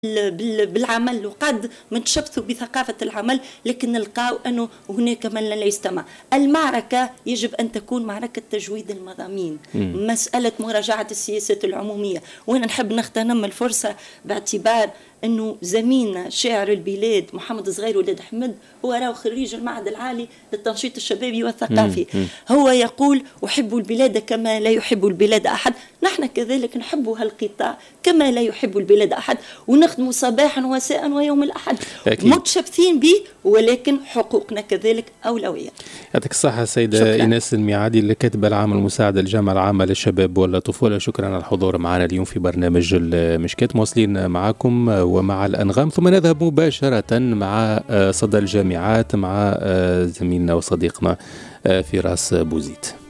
بالعمل، وقد متشبثوا بثقافة العمل، لكن نلقاو أنه هناك من لا يستمع. المعركة يجب أن تكون معركة تجويد المضامين، مسألة مراجعة السياسات العمومية. وأنا نحب نغتنم الفرصة باعتبار أنه زميلنا شاعر البلاد محمد صغير ولد حمد هو راهو خريج المعهد العالي للتنشيط الشبابي والثقافي. هو يقول: أحب البلاد كما لا يحب البلاد أحد. نحن كذلك نحب هالقطاع كما لا يحب البلاد أحد، ونخدم صباحا ومساء ويوم الأحد متشبثين به، ولكن حقوقنا كذلك أولوية. يعطيك الصحة سيدة إيناس الميعادي اللي كاتبة العام المساعدة للجامعة العامة للشباب والطفولة. شكرا على الحضور معنا اليوم في برنامج المشكات. مواصلين معكم ومع الأنغام، ثم نذهب مباشرة مع صدى الجامعات مع زميلنا وصديقنا فراس بوزيد.